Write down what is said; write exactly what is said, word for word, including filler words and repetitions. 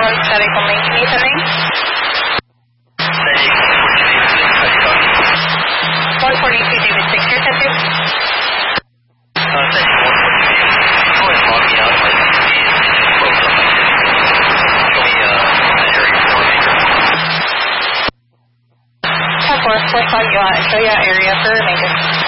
Road, static only. Can you tell me? one forty-two David six, your center? Four, four, five, you want to show you area for maintenance.